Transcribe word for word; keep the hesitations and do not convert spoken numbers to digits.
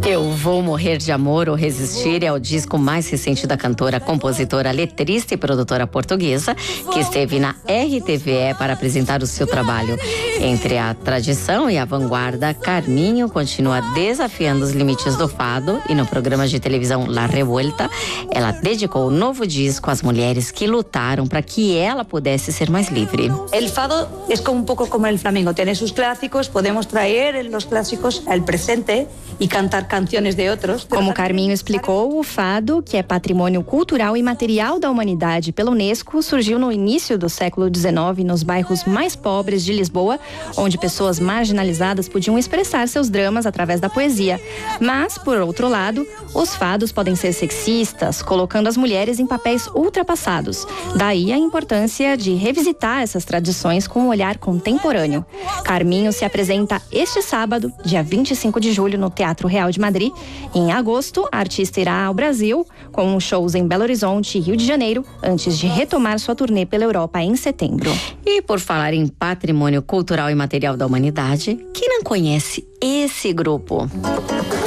Eu Vou Morrer de Amor ou Resistir é o disco mais recente da cantora, compositora, letrista e produtora portuguesa, que esteve na R T V E para apresentar o seu trabalho. Entre a tradição e a vanguarda, Carminho continua desafiando os limites do fado e no programa de televisão La Revuelta, ela dedicou o novo disco às mulheres que lutaram para que ela pudesse ser mais livre. El fado es como un poco como el flamenco, tiene sus clásicos, podemos traer los clásicos al presente e cantar canções de outros. Como Carminho explicou, o fado, que é patrimônio cultural e material da humanidade pela Unesco, surgiu no início do século dezenove nos bairros mais pobres de Lisboa, onde pessoas marginalizadas podiam expressar seus dramas através da poesia. Mas, por outro lado, os fados podem ser sexistas, colocando as mulheres em papéis ultrapassados. Daí a importância de revisitar essas tradições com um olhar contemporâneo. Carminho se apresenta este sábado, dia vinte e cinco de julho, no Teatro Real de Madrid. Em agosto, a artista irá ao Brasil, com shows em Belo Horizonte e Rio de Janeiro, antes de retomar sua turnê pela Europa em setembro. E por falar em patrimônio cultural e material da humanidade, quem não conhece esse grupo?